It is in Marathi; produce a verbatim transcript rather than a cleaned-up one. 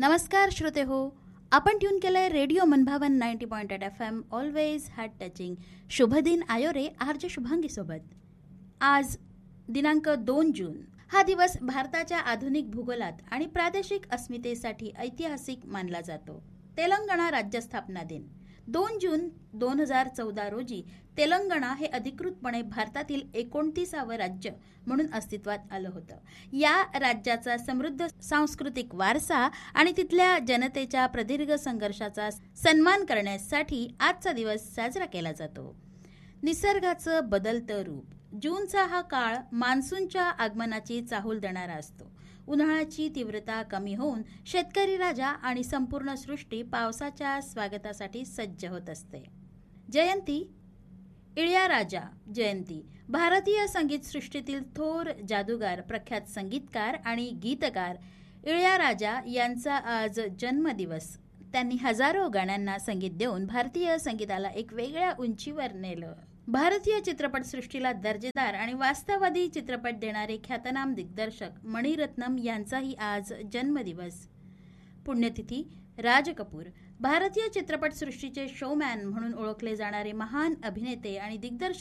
नमस्कार श्रोते हो, आपण ट्यून केलंय रेडिओ मनभावन ninety point eight F am always heart touching. शुभदिन आयोरे RJ Shubhangi सोबत. आज दिनांक दोन जून हा दिवस भारताच्या आधुनिक भूगोलात आणि प्रादेशिक अस्मितेसाठी ऐतिहासिक मानला जातो. तेलंगणा राज्य स्थापना दिन दोन जून दोन हजार चौदा रोजी तेलंगणा हे अधिकृतपणे भारतातील एकोणतीसावं राज्य म्हणून अस्तित्वात आलं होतं. या राज्याचा समृद्ध सांस्कृतिक वारसा आणि तिथल्या जनतेच्या प्रदीर्घ संघर्षाचा सन्मान करण्यासाठी आजचा दिवस साजरा केला जातो. निसर्गाचं बदलतं रूप. जूनचा हा काळ मान्सूनच्या आगमनाची चाहूल देणारा असतो. उन्हाळ्याची तीव्रता कमी होऊन शेतकरी राजा आणि संपूर्ण सृष्टी पावसाच्या स्वागतासाठी सज्ज होत असते. जयंती इळयाराजा जयंती भारतीय संगीत सृष्टीतील थोर जादूगार, प्रख्यात संगीतकार आणि गीतकार इळयाराजा यांचा आज जन्मदिवस. त्यांनी हजारो गाण्यांना संगीत देऊन भारतीय संगीताला एक वेगळ्या उंचीवर नेलं. भारतीय चित्रपटसृष्टीला दर्जेदार आणि वास्तववादी चित्रपट देणारे ख्यातनाम दिग्दर्शक मणिरत्नम यांचाही आज जन्मदिवस. पुण्यतिथी राज कपूर भारतीय चित्रपटसृष्टीचे शोमॅन म्हणून ओळखले जाणारे महान अभिनेते आणि दिग्दर्शक